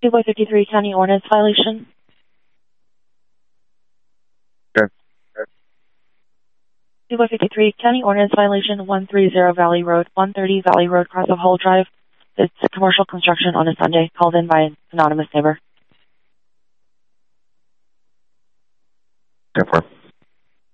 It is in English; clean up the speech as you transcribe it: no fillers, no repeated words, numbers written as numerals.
253 County Ordinance violation. Okay. 253 County Ordinance violation 130 Valley Road, 130 Valley Road, cross of Hull Drive. It's commercial construction on a Sunday, called in by an anonymous neighbor. 10-4.